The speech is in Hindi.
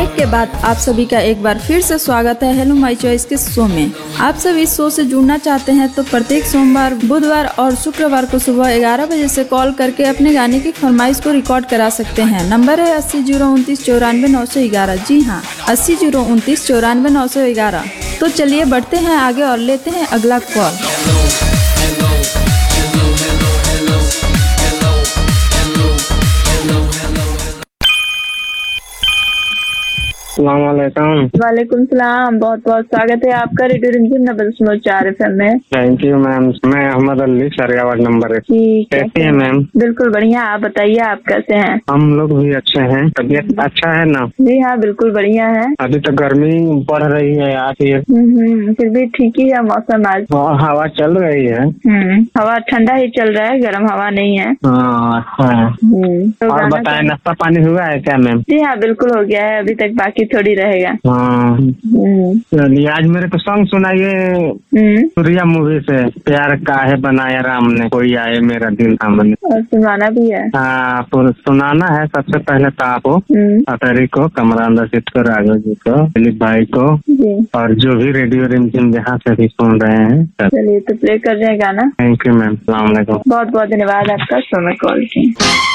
ब्रेक के बाद आप सभी का एक बार फिर से स्वागत है हेलो माय चॉइस के शो में। आप सब इस शो से जुड़ना चाहते हैं तो प्रत्येक सोमवार, बुधवार और शुक्रवार को सुबह 11 बजे से कॉल करके अपने गाने की फरमाइश को रिकॉर्ड करा सकते हैं। नंबर है 80 029 94 911। जी हाँ, 80 029 94 911। तो चलिए बढ़ते हैं आगे और लेते हैं अगला कॉल। वालेकुम सलाम। बहुत बहुत स्वागत है आपका रेडियो रिमझिम 90.4 FM में। Thank you ma'am. मैं अहमद अली, सरियावाड़ नंबर 1। कैसी है मैम? बिल्कुल बढ़िया। आप बताइए, आप कैसे हैं? हम लोग भी अच्छे हैं। तबीयत अच्छा है ना? जी हाँ, बिल्कुल बढ़िया है। अभी तो गर्मी बढ़ रही है यार। फिर भी ठीक ही है मौसम आज। हवा चल रही है। हवा ठंडा ही चल रहा है, गर्म हवा नहीं है। अच्छा है। तो और बताए, नाश्ता पानी हुआ है क्या मैम? जी हाँ, बिल्कुल हो गया है। अभी तक बाकी थोड़ी रहेगा। चलिए, आज मेरे को सॉन्ग सुनाइए सूर्या मूवी से। प्यार काहे बनाया राम ने, कोई आए मेरा दिल थामने। और सुनाना भी है? हाँ, सुनाना है। सबसे पहले तो आपको, अतरी को, कमरान रशीद को, राघव जी को, दिलीप भाई को और जो भी रेडियो रिमझिम जहाँ से भी सुन रहे हैं। चलिए तो प्ले कर रहे हैं गाना। Thank you ma'am. सलाम वालेकुम। बहुत बहुत धन्यवाद आपका शो में कॉल किया।